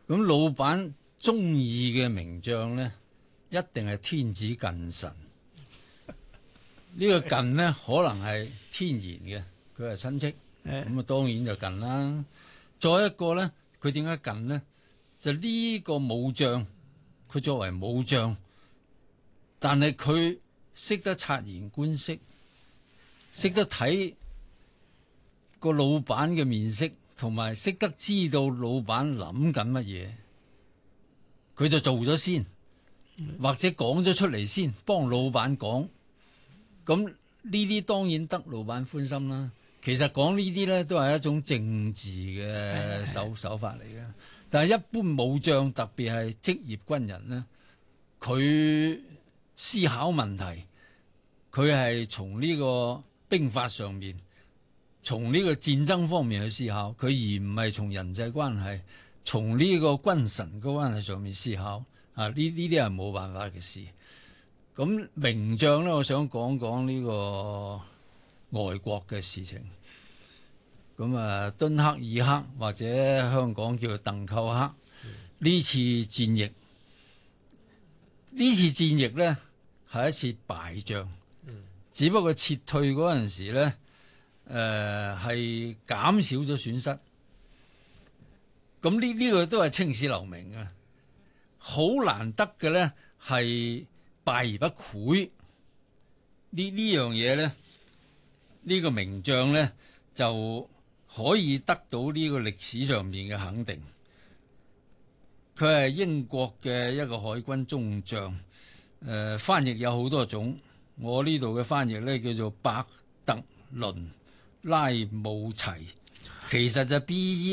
咁老闆中意嘅名將咧，一定係天子近臣。呢個近咧可能係天然嘅，佢係親戚，咁啊當然就近啦。再一個咧，佢點解近咧？就呢個武將，佢作為武將，但係佢識得察言觀色，識得睇個老闆嘅面色，同埋識得知道老闆諗緊乜嘢，佢就做咗先，或者講咗出嚟先，幫老闆講。咁呢啲當然得老闆歡心啦。其實講呢啲咧都係一種政治嘅手法嚟嘅。但係一般武將，特別係職業軍人咧，佢思考問題，佢係從呢個兵法上面，從呢個戰爭方面去思考，佢而唔係從人際關係，從呢個君臣嘅關係上面思考。啊，呢啲係冇辦法嘅事。咁名將咧，我想講講呢個外國嘅事情。咁啊，敦克爾克或者香港叫做鄧寇克呢次戰役，呢次戰役咧係一次敗仗，只不過撤退嗰陣時咧，係減少咗損失。咁呢個都係青史留名嘅，好難得嘅咧係敗而不潰。呢樣嘢咧，呢個名將咧就可以得到呢個歷史上面嘅肯定。佢係英國嘅一個海軍中將，翻譯有好多種。我呢度嘅翻譯咧叫做伯特倫拉姆齊，其實就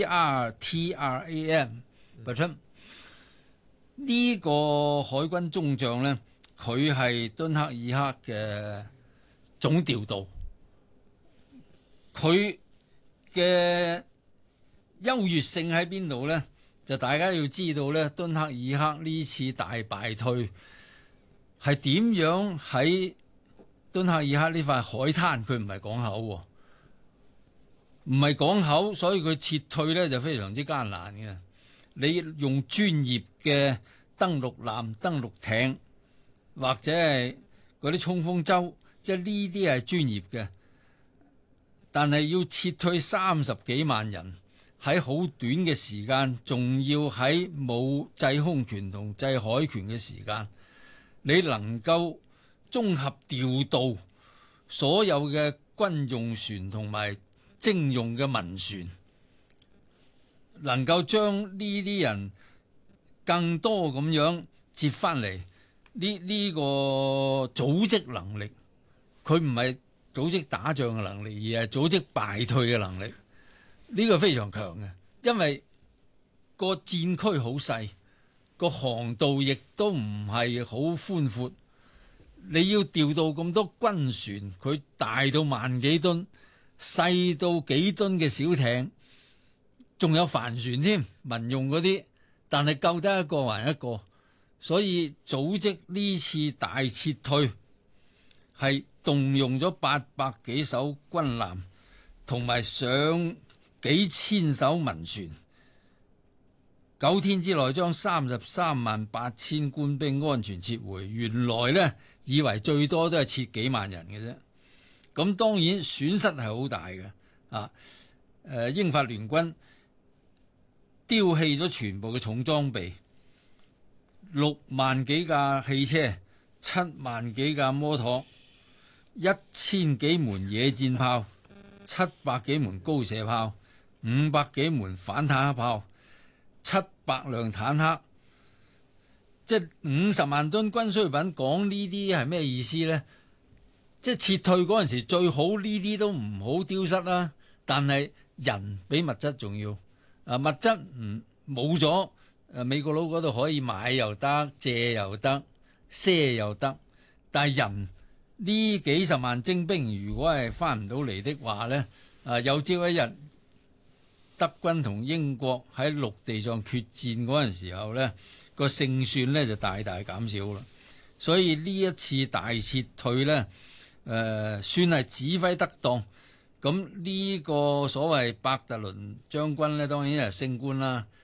Bertram。呢個海軍中將咧，佢係敦克爾克嘅總調度，佢嘅優越性喺邊度咧？就大家要知道咧，敦克爾克呢次大敗退係點樣喺敦克爾克呢塊海灘？佢唔係港口喎，唔係港口，所以佢撤退咧就非常之艱難嘅。你用專業嘅登陸艦、登陸艇或者係嗰啲衝鋒舟，即係呢啲係專業嘅。但係要撤退30幾萬人喺好短嘅時間，仲要喺冇制空權同制海權嘅時間，你能夠綜合調度所有嘅軍用船同埋徵用嘅民船，能夠將呢啲人更多咁樣接翻嚟，呢個組織能力，佢唔係組織打仗嘅能力，而係組織敗退嘅能力，呢個非常強嘅。因為個戰區好細，個航道亦都唔係好寬闊，你要調到咁多軍船，佢大到萬幾噸，細到幾噸嘅小艇，仲有帆船添，民用嗰啲，但係救得一個還一個，所以組織呢次大撤退係動用咗800幾艘軍艦，同埋上幾千艘民船，9天之內將338000官兵安全撤回。原來呢，以為最多都係撤幾萬人嘅啫，咁當然損失係好大嘅。英法聯軍丟棄咗全部嘅重裝備，6萬幾架汽車，7萬幾架摩托，1000幾門野戰炮，700幾門高射炮，500幾門反坦克炮，700輛坦克，即係50萬噸軍需品。講呢啲係咩意思呢？即係撤退嗰陣時最好呢啲都唔好丟失啦，但係人比物質重要。物質冇咗，美國佬嗰度可以買又得，借又得，賒又得，但係人呢幾十萬精兵如果係翻唔到嚟的話呢，有朝一日德軍同英國喺陸地上決戰嗰陣時候呢，個勝算呢就大大減少啦。所以呢一次大撤退呢，算係指揮得當。咁呢個所謂伯特倫將軍呢，當然係升官啦。